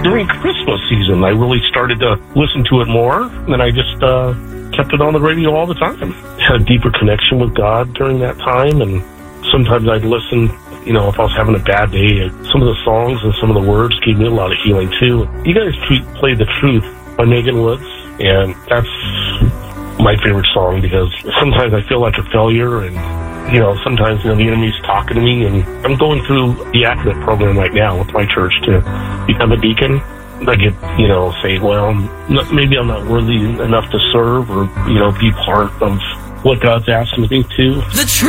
during Christmas season, I really started to listen to it more, and I just kept it on the radio all the time. Had a deeper connection with God during that time, and sometimes I'd listen, if I was having a bad day. Some of the songs and some of the words gave me a lot of healing, too. You guys played The Truth by Megan Woods, and that's my favorite song because sometimes I feel like a failure, and sometimes the enemy's talking to me, and I'm going through the Accurate program right now with my church to become a deacon. I get, say, well, maybe I'm not worthy enough to serve or, be part of what God's asking me to. The Truth.